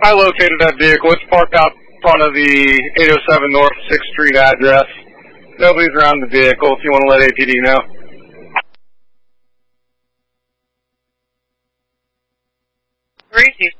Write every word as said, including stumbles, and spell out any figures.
I located that vehicle. It's parked out front of the eight oh seven North sixth Street address. Nobody's around the vehicle if you want to let A P D know. Received.